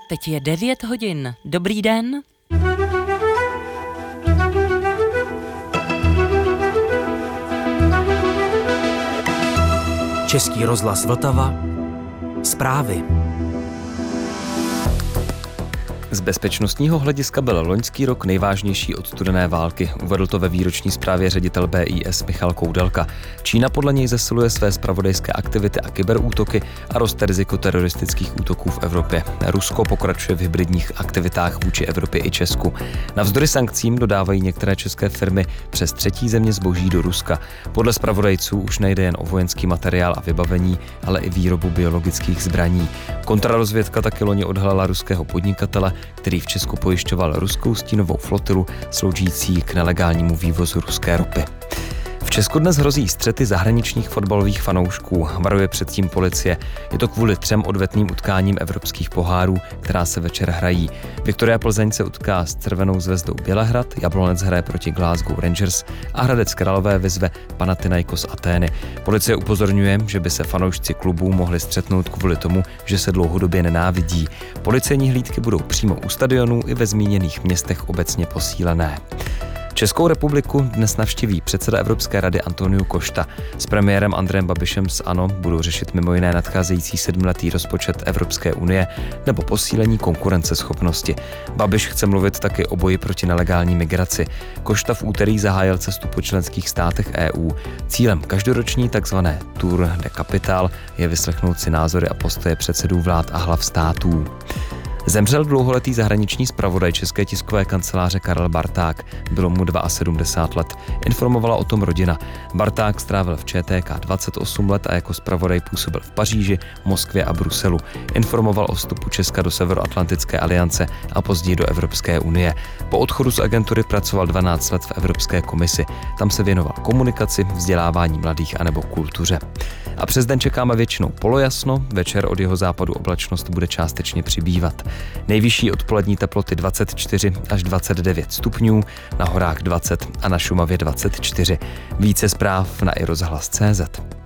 Teď je 9 hodin. Dobrý den. Český rozhlas Vltava. Zprávy. Z bezpečnostního hlediska byl loňský rok nejvážnější od studené války, uvedl to ve výroční zprávě ředitel BIS Michal Koudelka. Čína podle něj zesiluje své zpravodajské aktivity a kyberútoky a roste riziko teroristických útoků v Evropě. Rusko pokračuje v hybridních aktivitách vůči Evropě i Česku. Navzdory sankcím dodávají některé české firmy přes třetí země zboží do Ruska. Podle zpravodajců už nejde jen o vojenský materiál a vybavení, ale i výrobu biologických zbraní. Kontrarozvědka taky loni odhalila ruského podnikatele, který v Česku pojišťoval ruskou stínovou flotilu sloužící k nelegálnímu vývozu ruské ropy. V Česku dnes hrozí střety zahraničních fotbalových fanoušků, varuje předtím policie. Je to kvůli 3 odvetným utkáním evropských pohárů, která se večer hrají. Viktoria Plzeň se utká s Červenou zvezdou Bělehrad, Jablonec hraje proti Glasgow Rangers a Hradec Králové vyzve Panathinaikos Atény. Policie upozorňuje, že by se fanoušci klubů mohli střetnout kvůli tomu, že se dlouhodobě nenávidí. Policejní hlídky budou přímo u stadionů i ve zmíněných městech obecně posílené. Českou republiku dnes navštíví předseda Evropské rady Antonio Costa. S premiérem Andrejem Babišem z ANO budou řešit mimo jiné nadcházející 7letý rozpočet Evropské unie nebo posílení konkurenceschopnosti. Babiš chce mluvit taky o boji proti nelegální migraci. Costa v úterý zahájil cestu po členských státech EU. Cílem každoroční takzvané Tour de Capital je vyslechnout si názory a postoje předsedů vlád a hlav států. Zemřel dlouholetý zahraniční zpravodaj České tiskové kanceláře Karel Barták. Bylo mu 72 let. Informovala o tom rodina. Barták strávil v ČTK 28 let a jako zpravodaj působil v Paříži, Moskvě a Bruselu. Informoval o vstupu Česka do Severoatlantické aliance a později do Evropské unie. Po odchodu z agentury pracoval 12 let v Evropské komisi. Tam se věnoval komunikaci, vzdělávání mladých anebo kultuře. A přes den čekáme většinou polojasno, večer od jeho západu oblačnost bude částečně přibývat. Nejvyšší odpolední teploty 24 až 29 stupňů, na horách 20 a na Šumavě 24. Více zpráv na iRozhlas.cz.